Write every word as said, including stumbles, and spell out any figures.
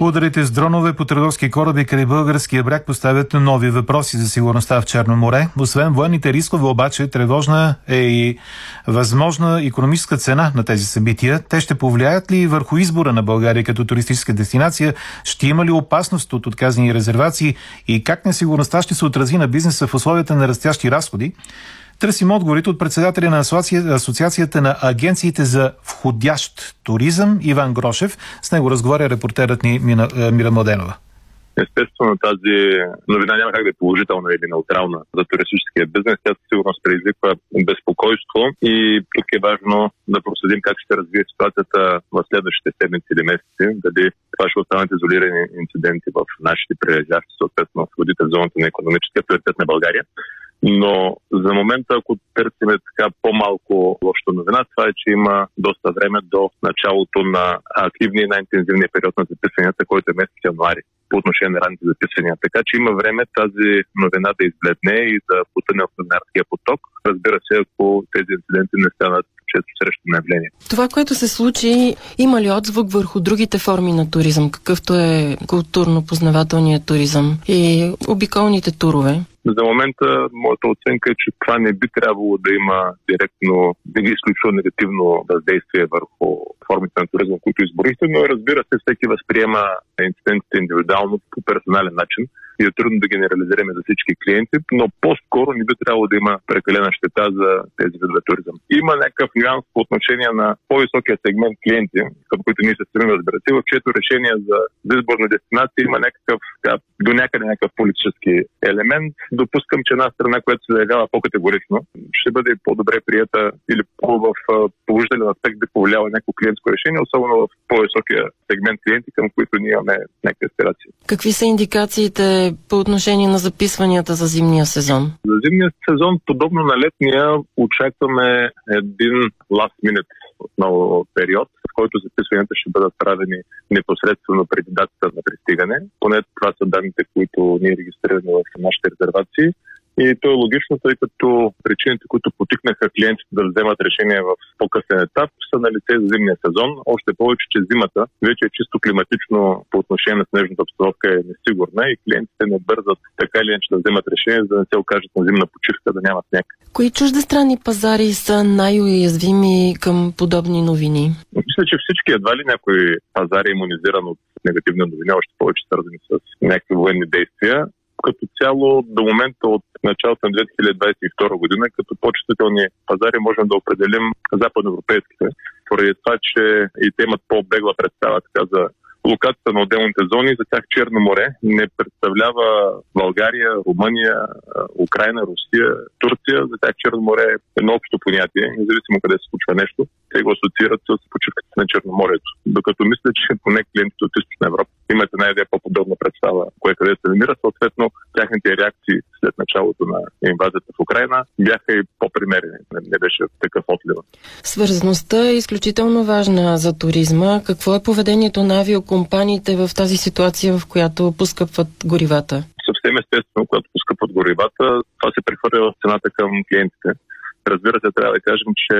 Ударите с дронове по търговски кораби край българския бряг поставят нови въпроси за сигурността в Черно море. Освен военните рискове, обаче, тревожна е и възможна икономическа цена на тези събития. Те ще повлияят ли върху избора на България като туристическа дестинация? Ще има ли опасност от отказани резервации? И как несигурността ще се отрази на бизнеса в условията на растящи разходи? Търсим отговорите от председателя на Асоциацията на агенциите за входящ туризъм Иван Грошев. С него разговаря репортерът ни Мира Младенова. Естествено, тази новина няма как да е положителна или неутрална за туристическия бизнес. Тя със сигурност предизвиква безпокойство и тук е важно да проследим как ще развие ситуацията в следващите седмици или месеци. Дали това ще останат изолирани инциденти в нашите прилежащи, съответно в водите в зоната на икономическия приоритет на България. Но за момента, ако търсим така по-малко лошо новина, това е, че има доста време до началото на активния и най-интензивния период на записванията, който е месец януари по отношение на ранните записвания. Така че има време тази новина да избледне и да потъне в новинарския поток. Разбира се, ако тези инциденти не станат често срещано явление. Това, което се случи, има ли отзвук върху другите форми на туризъм, какъвто е културно-познавателният туризъм и обиколните турове? За момента моята оценка е, че това не би трябвало да има директно, да ги изключва негативно въздействие върху формите на туризъм, които изборихте, но разбира се, всеки възприема инцидентите индивидуално по персонален начин и е трудно да генерализираме за всички клиенти, но по-скоро не би трябвало да има прекалена щета за тези видове туризъм. Има някакъв нюанс по отношение на по-високия сегмент клиенти, към които ние се стремим, разбира се, в чието решение за избор на дестинация има някакъв, така, до някъде някакъв политически елемент. Допускам, че една страна, която се заявява по-категорично, ще бъде по-добре прията или по-в положителен аспект да повлиява някакво клиентско решение, особено в по-високия сегмент клиенти, към които ние имаме някакви аспирации. Какви са индикациите по отношение на записванията за зимния сезон? За зимния сезон, подобно на летния, очакваме един last minute отново период, в който записванията ще бъдат правени непосредствено преди датата на пристигане. Поне това са данните, които ние регистрираме в нашите резервации. И то е логично, тъй като причините, които потикнаха клиентите да вземат решение в по-късен етап, са на лице за зимния сезон. Още повече, че зимата вече е чисто климатично по отношение на снежната обстановка е несигурна и клиентите не бързат така или иначе да вземат решение, за да не се окажат на зимна почивка, да нямат сняг. Кои чуждестранни пазари са най-уязвими към подобни новини? Мисля, че всички, едва ли някой пазар е имунизиран от негативни новини, още повече свързани с някакви военни действия. Като цяло до момента от началото на две хиляди двадесет и втора година, като по-чувствителни пазари можем да определим западноевропейските, поради това, че и те имат по-бегла представа така за локацията на отделните зони. За тях Черно море не представлява България, Румъния, Украйна, Русия, Турция. За тях Черно море е едно общо понятие, независимо къде се случва нещо. Те го асоциират с почивката на Черноморието. Докато мисля, че поне клиентите от Източна Европа имат една идея по-подобна представа, кое къде се намира. Съответно, тяхните реакции след началото на инвазията в Украйна бяха и по-примерени. Не беше такъв отлив. Свързаността е изключително важна за туризма. Какво е поведението на авиокомпаниите в тази ситуация, в която поскъпват горивата? Съвсем естествено, когато поскъпват горивата, това се прехвърля в цената към клиентите. Разбира се, трябва да кажем, че